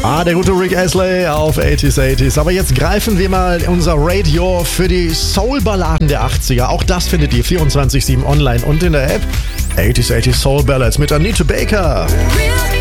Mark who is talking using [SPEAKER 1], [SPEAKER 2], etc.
[SPEAKER 1] Der gute Rick Astley auf 80s. Aber jetzt greifen wir mal unser Radio für die Soul-Balladen der 80er. Auch das findet ihr 24/7 online und in der App. 80s Soul Ballads mit Anita Baker.
[SPEAKER 2] Real